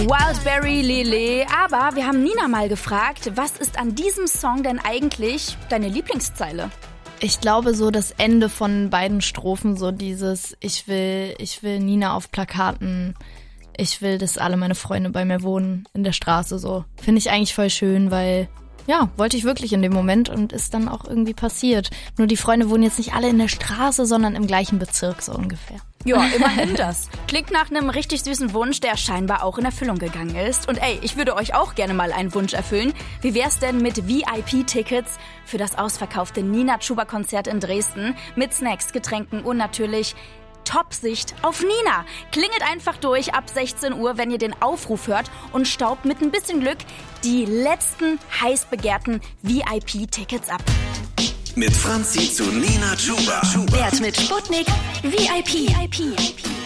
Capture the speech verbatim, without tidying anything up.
Wildberry Lele. Aber wir haben Nina mal gefragt, was ist an diesem Song denn eigentlich deine Lieblingszeile? Ich glaube so das Ende von beiden Strophen, so dieses ich will, ich will Nina auf Plakaten, ich will, dass alle meine Freunde bei mir wohnen in der Straße, so. Finde ich eigentlich voll schön, weil, ja, wollte ich wirklich in dem Moment und ist dann auch irgendwie passiert. Nur die Freunde wohnen jetzt nicht alle in der Straße, sondern im gleichen Bezirk so ungefähr. Ja, immerhin das. Klingt nach einem richtig süßen Wunsch, der scheinbar auch in Erfüllung gegangen ist. Und ey, ich würde euch auch gerne mal einen Wunsch erfüllen. Wie wär's denn mit V I P-Tickets für das ausverkaufte Nina Chuba-Konzert in Dresden? Mit Snacks, Getränken und natürlich Top-Sicht auf Nina. Klingelt einfach durch ab sechzehn Uhr, wenn ihr den Aufruf hört und staubt mit ein bisschen Glück die letzten heiß begehrten V I P-Tickets ab. Mit Franzi zu Nina Chuba. Wert mit Sputnik V I P.